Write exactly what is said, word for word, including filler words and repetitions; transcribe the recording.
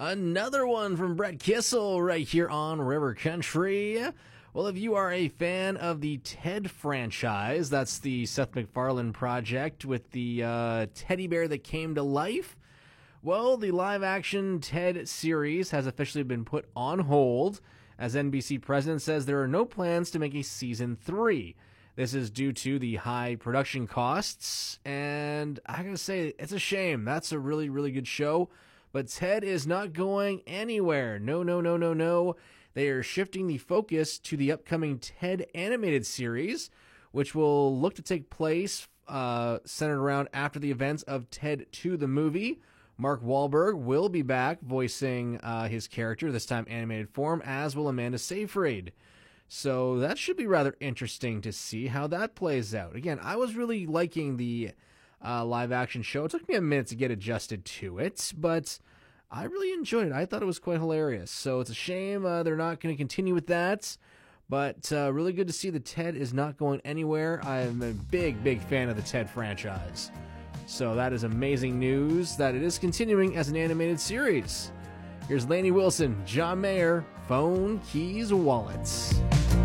Another one from Brett Kissel right here on River Country. Well, if you are a fan of the Ted franchise, that's the Seth MacFarlane project with the uh, teddy bear that came to life. Well, the live-action Ted series has officially been put on hold, as N B C president says there are no plans to make a season three. This is due to the high production costs, and I gotta say, it's a shame. That's a really, really good show. But Ted is not going anywhere. No, no, no, no, no. They are shifting the focus to the upcoming Ted animated series, which will look to take place uh, centered around after the events of Ted two, the movie. Mark Wahlberg will be back voicing uh, his character, this time animated form, as will Amanda Seyfried. So that should be rather interesting to see how that plays out. Again, I was really liking the Uh, live-action show. It took me a minute to get adjusted to it, but I really enjoyed it. I thought it was quite hilarious. So it's a shame uh, they're not going to continue with that, but uh, really good to see that Ted is not going anywhere. I'm a big, big fan of the Ted franchise. So that is amazing news that it is continuing as an animated series. Here's Lainey Wilson, John Mayer, Phone, Keys, Wallets.